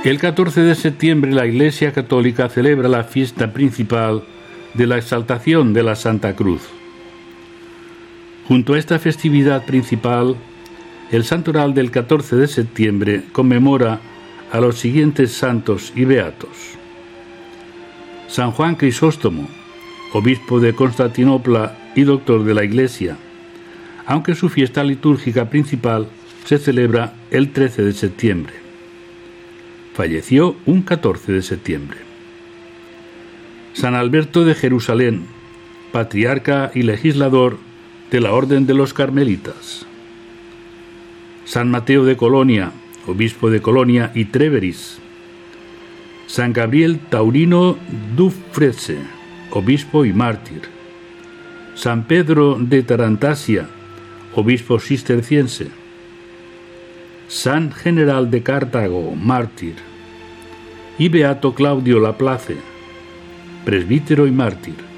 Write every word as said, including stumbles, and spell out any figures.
El catorce de septiembre la Iglesia Católica celebra la fiesta principal de la exaltación de la Santa Cruz. Junto a esta festividad principal, el santoral del catorce de septiembre conmemora a los siguientes santos y beatos: San Juan Crisóstomo, obispo de Constantinopla y doctor de la Iglesia, aunque su fiesta litúrgica principal se celebra el trece de septiembre. Falleció un catorce de septiembre. San Alberto de Jerusalén, patriarca y legislador de la Orden de los Carmelitas. San Mateo de Colonia, obispo de Colonia y Treveris. San Gabriel Taurino Dufrese, obispo y mártir. San Pedro de Tarantasia, obispo cisterciense. San General de Cartago, mártir. Y beato Claudio Laplace, presbítero y mártir.